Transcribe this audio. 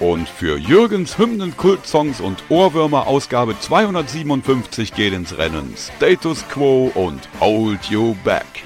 Und für Jürgens Hymnen-Kultsongs und Ohrwürmer Ausgabe 257 geht ins Rennen Status Quo und Hold You Back.